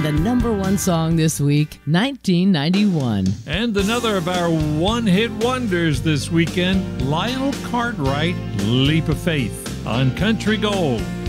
the number one song this week, 1991. And another of our one-hit wonders this weekend, Lionel Cartwright, Leap of Faith on Country Gold.